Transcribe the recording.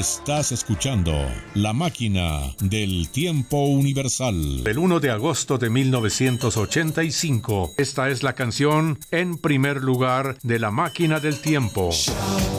Estás escuchando La Máquina del Tiempo Universal. El 1 de agosto de 1985. Esta es la canción En primer lugar de La Máquina del Tiempo.